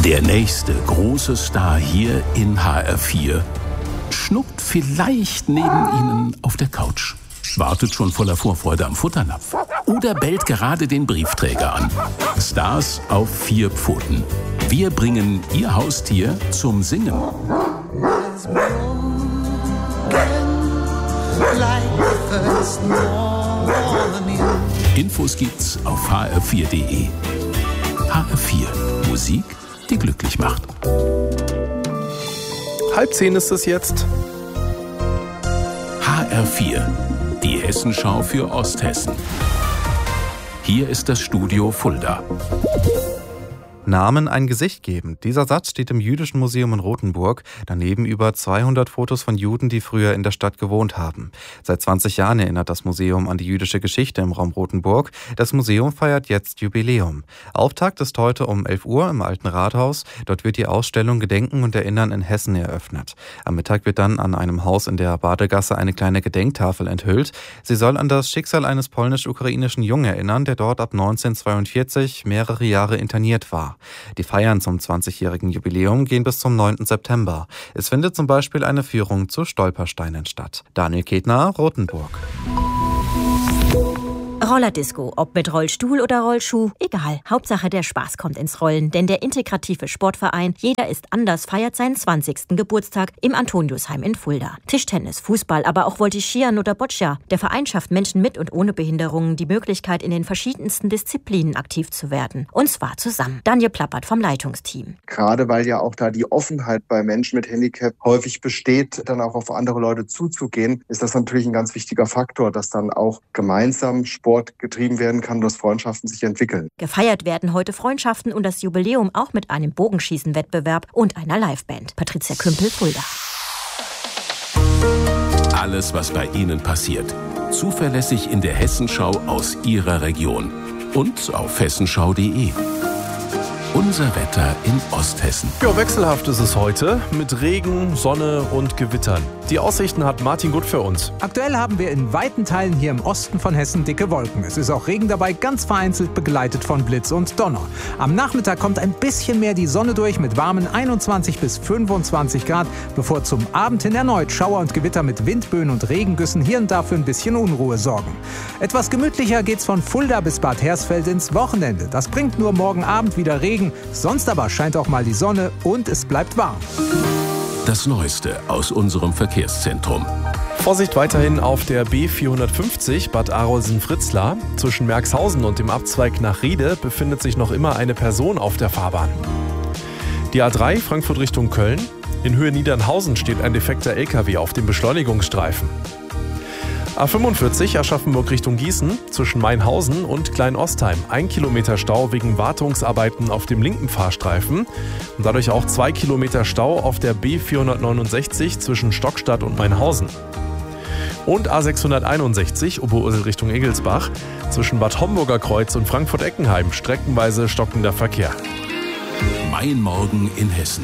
Der nächste große Star hier in HR4 schnuckt vielleicht neben Ihnen auf der Couch, wartet schon voller Vorfreude am Futternapf oder bellt gerade den Briefträger an. Stars auf 4 Pfoten. Wir bringen Ihr Haustier zum Singen. Infos gibt's auf hr4.de. HR4. Musik, die glücklich macht. 9:30 ist es jetzt. HR4. Die Hessenschau für Osthessen. Hier ist das Studio Fulda. Namen ein Gesicht geben. Dieser Satz steht im Jüdischen Museum in Rothenburg. Daneben über 200 Fotos von Juden, die früher in der Stadt gewohnt haben. Seit 20 Jahren erinnert das Museum an die jüdische Geschichte im Raum Rothenburg. Das Museum feiert jetzt Jubiläum. Auftakt ist heute um 11 Uhr im Alten Rathaus. Dort wird die Ausstellung Gedenken und Erinnern in Hessen eröffnet. Am Mittag wird dann an einem Haus in der Badegasse eine kleine Gedenktafel enthüllt. Sie soll an das Schicksal eines polnisch-ukrainischen Jungen erinnern, der dort ab 1942 mehrere Jahre interniert war. Die Feiern zum 20-jährigen Jubiläum gehen bis zum 9. September. Es findet zum Beispiel eine Führung zu Stolpersteinen statt. Daniel Ketner, Rothenburg. Rollerdisco, ob mit Rollstuhl oder Rollschuh, egal. Hauptsache der Spaß kommt ins Rollen, denn der integrative Sportverein Jeder ist anders feiert seinen 20. Geburtstag im Antoniusheim in Fulda. Tischtennis, Fußball, aber auch Voltigieren oder Boccia. Der Verein schafft Menschen mit und ohne Behinderungen die Möglichkeit, in den verschiedensten Disziplinen aktiv zu werden. Und zwar zusammen. Daniel Plappert vom Leitungsteam. Gerade weil ja auch da die Offenheit bei Menschen mit Handicap häufig besteht, dann auch auf andere Leute zuzugehen, ist das natürlich ein ganz wichtiger Faktor, dass dann auch gemeinsam Sport getrieben werden kann, dass Freundschaften sich entwickeln. Gefeiert werden heute Freundschaften und das Jubiläum auch mit einem Bogenschießen-Wettbewerb und einer Liveband. Patricia Kümpel, Fulda. Alles, was bei Ihnen passiert. Zuverlässig in der Hessenschau aus Ihrer Region. Und auf hessenschau.de. Unser Wetter in Osthessen. Ja, wechselhaft ist es heute mit Regen, Sonne und Gewittern. Die Aussichten hat Martin Gut für uns. Aktuell haben wir in weiten Teilen hier im Osten von Hessen dicke Wolken. Es ist auch Regen dabei, ganz vereinzelt begleitet von Blitz und Donner. Am Nachmittag kommt ein bisschen mehr die Sonne durch mit warmen 21 bis 25 Grad, bevor zum Abend hin erneut Schauer und Gewitter mit Windböen und Regengüssen hier und da für ein bisschen Unruhe sorgen. Etwas gemütlicher geht's von Fulda bis Bad Hersfeld ins Wochenende. Das bringt nur morgen Abend wieder Regen. Sonst aber scheint auch mal die Sonne und es bleibt warm. Das Neueste aus unserem Verkehrszentrum. Vorsicht weiterhin auf der B450 Bad Arolsen-Fritzlar. Zwischen Merxhausen und dem Abzweig nach Riede befindet sich noch immer eine Person auf der Fahrbahn. Die A3 Frankfurt Richtung Köln. In Höhe Niedernhausen steht ein defekter LKW auf dem Beschleunigungsstreifen. A45 Aschaffenburg Richtung Gießen zwischen Mainhausen und Kleinostheim. 1 Kilometer Stau wegen Wartungsarbeiten auf dem linken Fahrstreifen und dadurch auch 2 Kilometer Stau auf der B469 zwischen Stockstadt und Mainhausen. Und A661 Oberursel Richtung Egelsbach zwischen Bad Homburger Kreuz und Frankfurt-Eckenheim. Streckenweise stockender Verkehr. Mein Morgen in Hessen.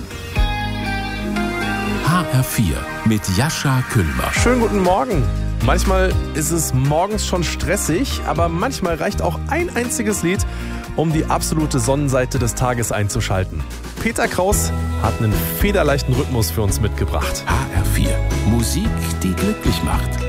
HR4 mit Jascha Küllmer. Schönen guten Morgen. Manchmal ist es morgens schon stressig, aber manchmal reicht auch ein einziges Lied, um die absolute Sonnenseite des Tages einzuschalten. Peter Kraus hat einen federleichten Rhythmus für uns mitgebracht. HR4. Musik, die glücklich macht.